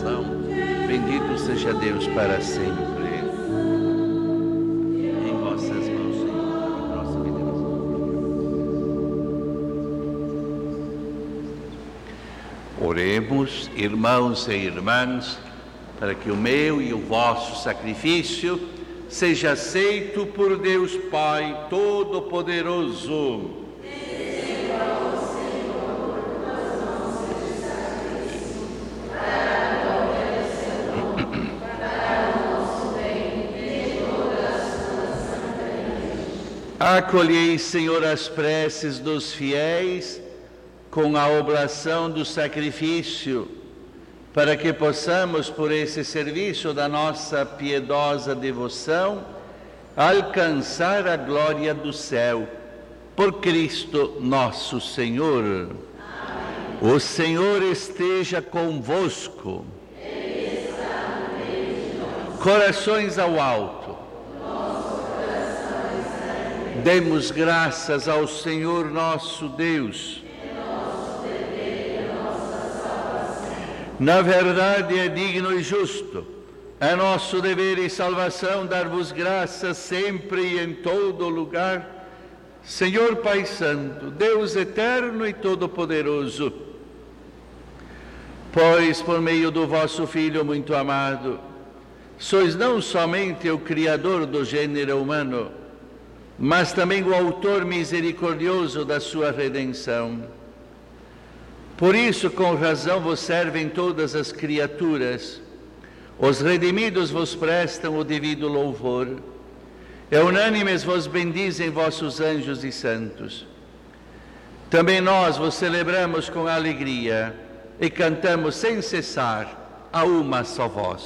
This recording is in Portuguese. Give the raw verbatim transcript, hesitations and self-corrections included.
salvação. Bendito seja Deus para sempre. Em vossas mãos, Senhor, a nossa vida. Oremos, irmãos e irmãs, para que o meu e o vosso sacrifício seja aceito por Deus Pai Todo-Poderoso. Acolhei, Senhor, as preces dos fiéis com a oblação do sacrifício, para que possamos, por esse serviço da nossa piedosa devoção, alcançar a glória do céu. Por Cristo nosso Senhor. Amém. O Senhor esteja convosco. Ele está no meio de nós. Corações ao alto. Demos graças ao Senhor nosso Deus. É nosso dever e a nossa salvação. Na verdade é digno e justo, é nosso dever e salvação dar-vos graças sempre e em todo lugar, Senhor Pai Santo, Deus eterno e todo-poderoso. Pois por meio do vosso Filho muito amado, sois não somente o Criador do gênero humano, mas também o autor misericordioso da sua redenção. Por isso, com razão, vos servem todas as criaturas. Os redimidos vos prestam o devido louvor. E unânimes vos bendizem vossos anjos e santos. Também nós vos celebramos com alegria e cantamos sem cessar a uma só voz.